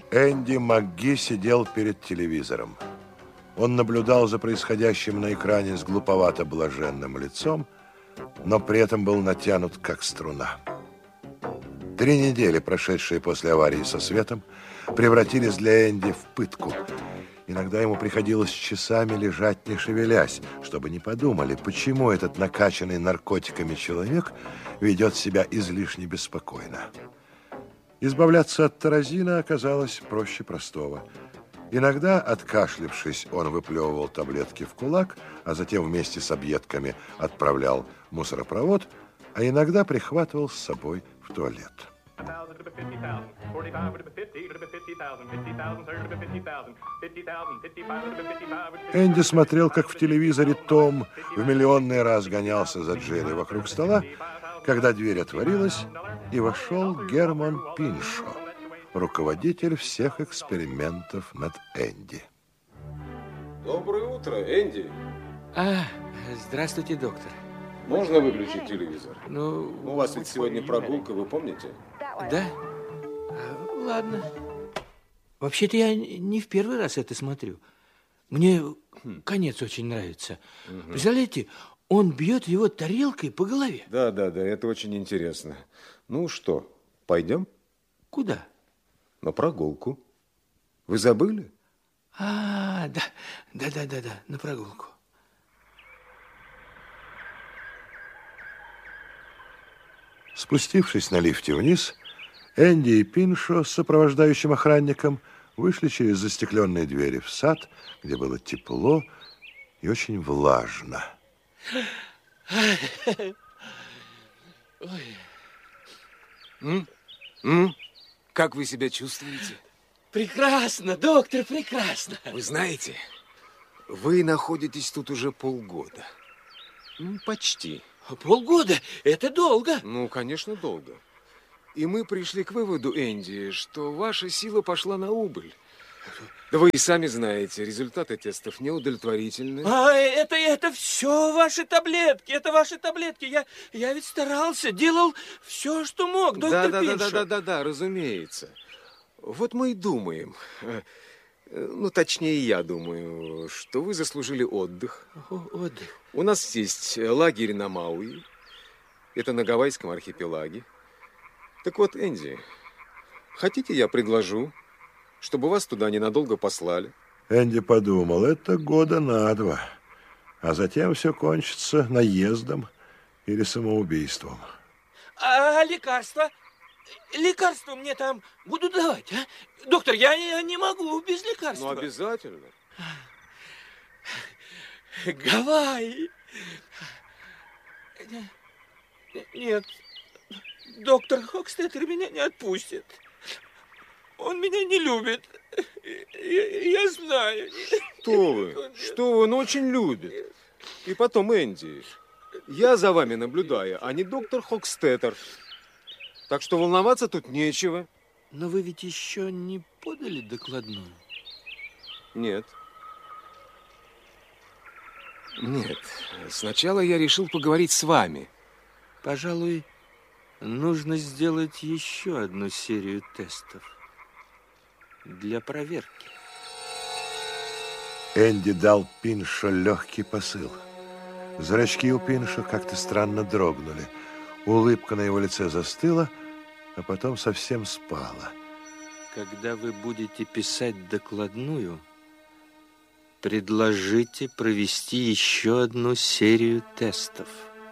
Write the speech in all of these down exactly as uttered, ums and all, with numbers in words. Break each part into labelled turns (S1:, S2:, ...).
S1: Энди МакГи сидел перед телевизором. Он наблюдал за происходящим на экране с глуповато-блаженным лицом, но при этом был натянут, как струна. Три недели, прошедшие после аварии со светом, превратились для Энди в пытку. Иногда ему приходилось часами лежать, не шевелясь, чтобы не подумали, почему этот накачанный наркотиками человек ведет себя излишне беспокойно. Избавляться от таразина оказалось проще простого. Иногда, откашлившись, он выплевывал таблетки в кулак, а затем вместе с объедками отправлял в мусоропровод, а иногда прихватывал с собой в туалет. Энди смотрел, как в телевизоре Том в миллионный раз гонялся за Джерри вокруг стола, когда дверь отворилась, и вошел Герман Пиншо, руководитель всех экспериментов над Энди.
S2: Доброе утро, Энди.
S3: А, здравствуйте, доктор.
S2: Можно выключить телевизор?
S3: Ну,
S2: У вас ведь сегодня прогулка, вы помните?
S3: Да? Ладно. Вообще-то я не в первый раз это смотрю. Мне конец очень нравится. Угу. Представляете, он бьет его тарелкой по голове.
S2: Да, да, да, это очень интересно. Ну что, пойдем?
S3: Куда?
S2: На прогулку. Вы забыли?
S3: А, да, да, да, да, да, на прогулку.
S1: Спустившись на лифте вниз, Энди и Пиншо с сопровождающим охранником вышли через застекленные двери в сад, где было тепло и очень влажно.
S2: М? М? Как вы себя чувствуете?
S3: Прекрасно, доктор, прекрасно.
S2: Вы знаете, вы находитесь тут уже полгода. Ну, почти.
S3: Полгода? Это долго.
S2: Ну, конечно, долго. И мы пришли к выводу, Энди, что ваша сила пошла на убыль. Да вы и сами знаете, результаты тестов неудовлетворительны.
S3: А это, это все ваши таблетки, это ваши таблетки. Я, я ведь старался, делал все, что мог, доктор
S2: да,
S3: Пиншо.
S2: Да, да, да, да, да, разумеется. Вот мы и думаем, ну, точнее, я думаю, что вы заслужили отдых.
S3: О, отдых.
S2: У нас есть лагерь на Мауи. Это на Гавайском архипелаге. Так вот, Энди, хотите, я предложу, чтобы вас туда ненадолго послали?
S1: Энди подумал, это года на два, а затем все кончится наездом или самоубийством.
S3: А лекарства? Лекарства мне там будут давать, а? Доктор, я не, я не могу без лекарства.
S2: Ну, обязательно.
S3: Гавайи. Нет, доктор Хокстеттер меня не отпустит. Он меня не любит. Я, я знаю.
S2: Что вы? Что вы? Он очень любит. И потом, Энди, я за вами наблюдаю, а не доктор Хокстеттер. Так что волноваться тут нечего.
S3: Но вы ведь еще не подали докладную?
S2: Нет. Нет. Сначала я решил поговорить с вами.
S3: Пожалуй, нужно сделать еще одну серию тестов для проверки.
S1: Энди дал Пиншо легкий посыл. Зрачки у Пиншо как-то странно дрогнули. Улыбка на его лице застыла, а потом совсем спала.
S3: Когда вы будете писать докладную, предложите провести еще одну серию тестов.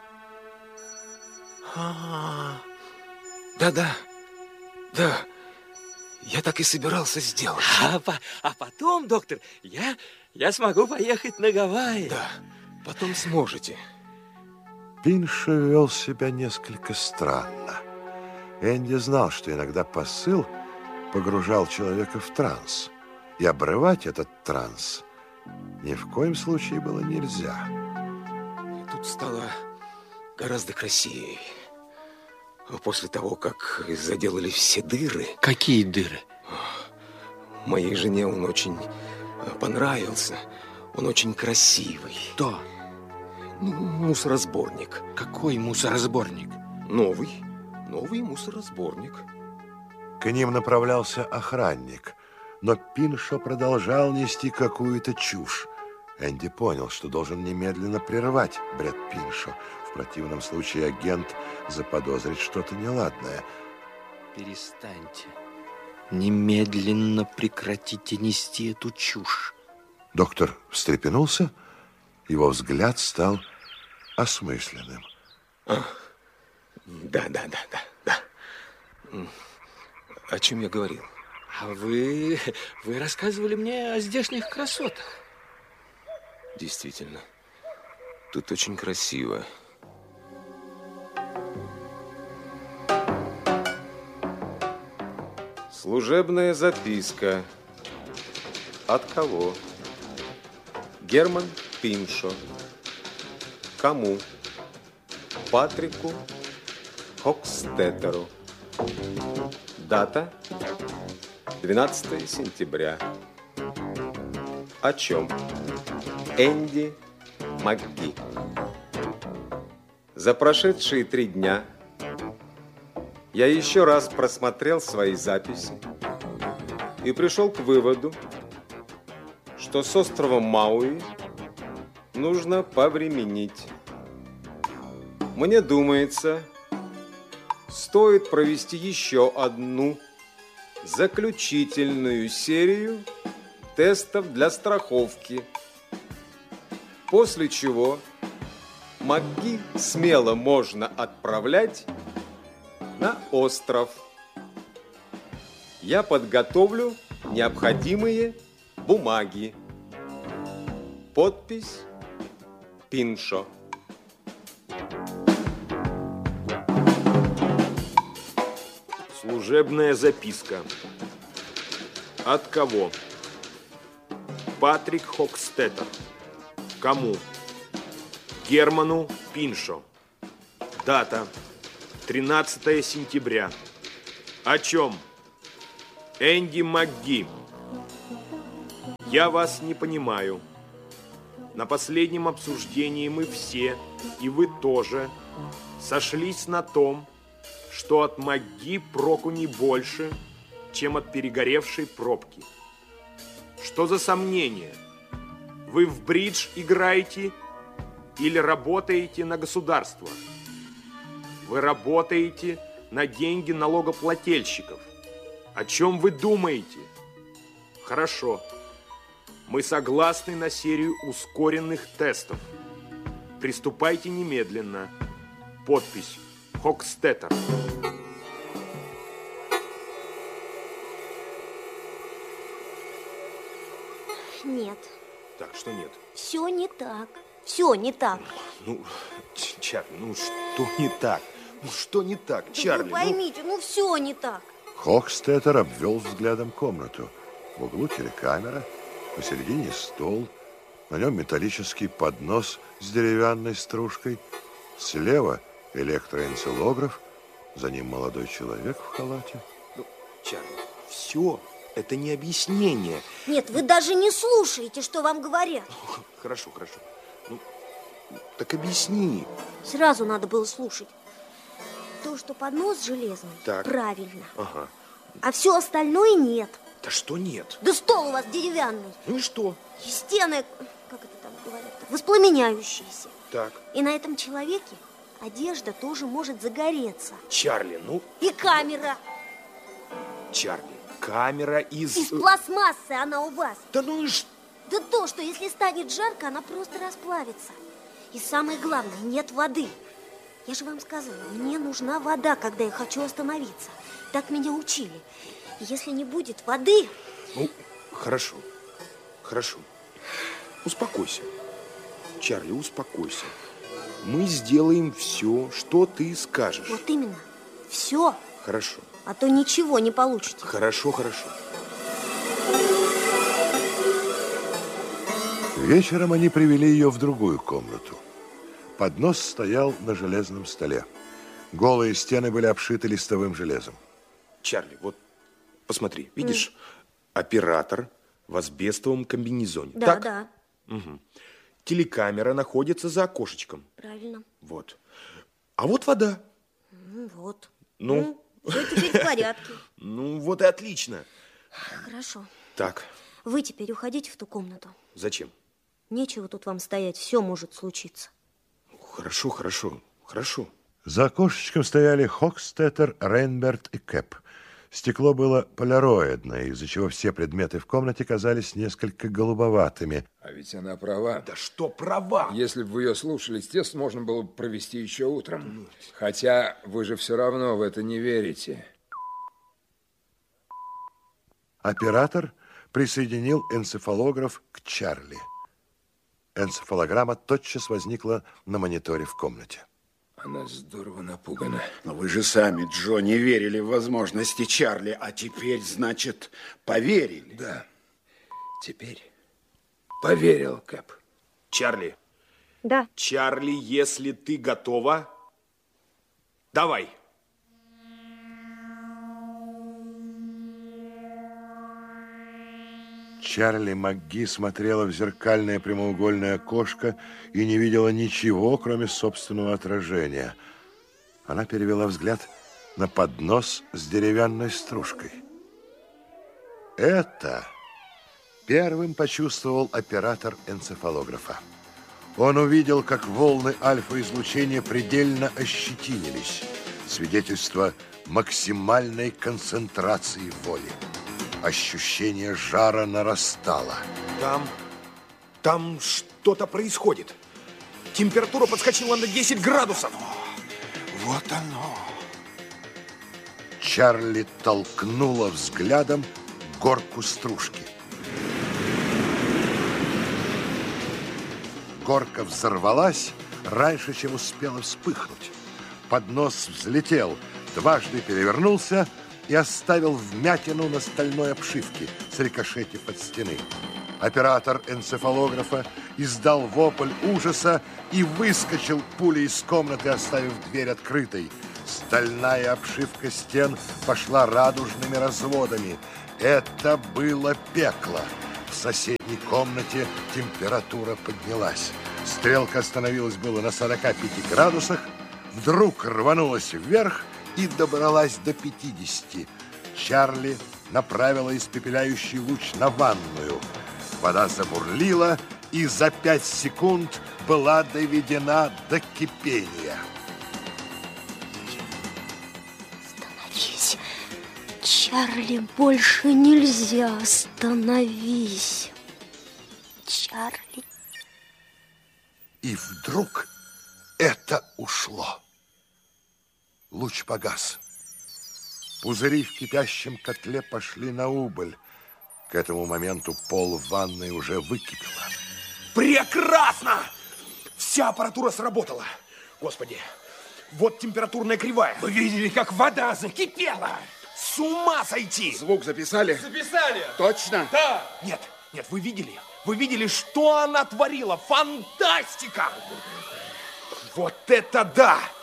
S2: А, да-да, да, я так и собирался сделать.
S3: А, а потом, доктор, я, я смогу поехать на Гавайи.
S2: Да, потом сможете.
S1: Пиншо вел себя несколько странно. Энди знал, что иногда посыл погружал человека в транс, и обрывать этот транс ни в коем случае было нельзя.
S2: Тут стало гораздо красивее. После того, как заделали все дыры.
S3: Какие дыры?
S2: Моей жене он очень понравился. Он очень красивый.
S3: Кто?
S2: Ну, мусоросборник.
S3: Какой мусоросборник?
S2: Новый. Новый мусоросборник.
S1: К ним направлялся охранник. но Пиншо продолжал нести какую-то чушь. Энди понял, что должен немедленно прервать бред Пиншо. В противном случае агент заподозрит что-то неладное.
S3: Перестаньте. Немедленно прекратите нести эту чушь.
S1: Доктор встрепенулся, его взгляд стал осмысленным.
S2: А, да, да, да, да, да. О чем я говорил?
S3: А вы, вы рассказывали мне о здешних красотах.
S2: Действительно, тут очень красиво. Служебная записка. От кого? Герман Пиншо. Кому? Патрику Хокстеттеру. Дата двенадцатое сентября. О чем? Энди МакГи. За прошедшие три дня я еще раз просмотрел свои записи и пришел к выводу, что с островом Мауи нужно повременить. Мне думается, стоит провести еще одну заключительную серию тестов для страховки, после чего МакГи смело можно отправлять на остров. Я подготовлю необходимые бумаги. Подпись Пиншо.
S4: Служебная записка. От кого? Патрик Хокстеттер. Кому? Герману Пиншо. Дата тринадцатое сентября. О чем? Энди МакГи. Я вас не понимаю. На последнем обсуждении мы все, и вы тоже, сошлись на том, что от МакГи проку не больше, чем от перегоревшей пробки. Что за сомнение? Вы в бридж играете или работаете на государство? Вы работаете на деньги налогоплательщиков. О чем вы думаете? Хорошо. Мы согласны на серию ускоренных тестов. Приступайте немедленно. Подпись Хокстеттер.
S5: Нет.
S4: Так, что нет?
S5: Все не так. Все не так.
S4: Ну, Чарли, ну что не так? Ну что не так,
S5: Да
S4: Чарли?
S5: вы поймите, ну, ну все не так.
S1: Хокстеттер обвел взглядом комнату. В углу телекамера, посередине стол, на нем металлический поднос с деревянной стружкой, слева электроэнцелограф, за ним молодой человек в халате.
S4: Ну, Чарли, все это не объяснение.
S5: Нет, вы даже не слушаете, что вам говорят.
S4: Хорошо, хорошо. Ну, так объясни.
S5: Сразу надо было слушать. То, что поднос железный,
S4: Так.
S5: правильно.
S4: Ага.
S5: А все остальное нет.
S4: Да что нет?
S5: Да стол у вас деревянный.
S4: Ну и что?
S5: И стены, как это там говорят, воспламеняющиеся.
S4: Так.
S5: И на этом человеке одежда тоже может загореться.
S4: Чарли, ну,
S5: И камера.
S4: Чарли, камера из...
S5: Из пластмассы она у вас.
S4: Да ну и что?
S5: Да то, что если станет жарко, она просто расплавится. И самое главное, нет воды. Я же вам сказала, мне нужна вода, когда я хочу остановиться. Так меня учили. И если не будет воды...
S4: Ну, хорошо, хорошо. Успокойся. Чарли, успокойся. Мы сделаем все, что ты скажешь.
S5: Вот именно. Все.
S4: Хорошо.
S5: А то ничего не получите.
S4: Хорошо, хорошо.
S1: Вечером они привели ее в другую комнату. Поднос стоял на железном столе. Голые стены были обшиты листовым железом.
S4: Чарли, вот посмотри, видишь, mm. оператор в асбестовом комбинезоне.
S5: Да,
S4: так?
S5: да.
S4: Угу. Телекамера находится за окошечком.
S5: Правильно.
S4: Вот. А вот вода.
S5: Ну, вот.
S4: Ну?
S5: ну все теперь в порядке.
S4: Ну, вот и отлично.
S5: Хорошо.
S4: Так.
S5: Вы теперь уходите в ту комнату.
S4: Зачем?
S5: Нечего тут вам стоять, все может случиться.
S4: Хорошо, хорошо, хорошо.
S1: За окошечком стояли Хокстеттер, Рейнберт и Кэп. Стекло было поляроидное, из-за чего все предметы в комнате казались несколько голубоватыми.
S6: А ведь она права.
S4: Да что права?
S6: Если бы вы ее слушались, тест можно было бы провести еще утром. Хотя вы же все равно в это не верите.
S1: Оператор присоединил энцефалограф к Чарли. Энцефалограмма тотчас возникла на мониторе в комнате.
S6: Она здорово напугана.
S7: Но вы же сами, Джо, не верили в возможности Чарли, а теперь, значит, поверили.
S6: Да, теперь поверил, Кэп.
S4: Чарли.
S5: Да.
S4: Чарли, если ты готова, давай.
S1: Чарли МакГи смотрела в зеркальное прямоугольное окошко и не видела ничего, кроме собственного отражения. Она перевела взгляд на поднос с деревянной стружкой. Это первым почувствовал оператор энцефалографа. Он увидел, как волны альфа-излучения предельно ощетинились. Свидетельство максимальной концентрации воли. Ощущение жара нарастало.
S4: Там, там что-то происходит. Температура подскочила на десять градусов.
S7: Вот оно.
S1: Чарли толкнула взглядом горку стружки. Горка взорвалась раньше, чем успела вспыхнуть. Поднос взлетел, дважды перевернулся и оставил вмятину на стальной обшивке, срикошетив от стены. Оператор энцефалографа издал вопль ужаса и выскочил пулей из комнаты, оставив дверь открытой. Стальная обшивка стен пошла радужными разводами. Это было пекло. В соседней комнате температура поднялась. Стрелка остановилась было на сорока пяти градусах, вдруг рванулась вверх и добралась до пятидесяти. Чарли направила испепеляющий луч на ванную. Вода забурлила и за пять секунд была доведена до кипения.
S5: Остановись. Чарли, больше нельзя. Остановись. Чарли.
S1: И вдруг это ушло. Луч погас. Пузыри в кипящем котле пошли на убыль. К этому моменту пол в ванной уже выкипело.
S4: Прекрасно! Вся аппаратура сработала. Господи, вот температурная кривая.
S6: Вы видели, как вода закипела?
S4: С ума сойти!
S7: Звук записали?
S6: Записали?
S7: Точно?
S6: Да!
S4: Нет, нет, вы видели? Вы видели, что она творила? Фантастика! Вот это да!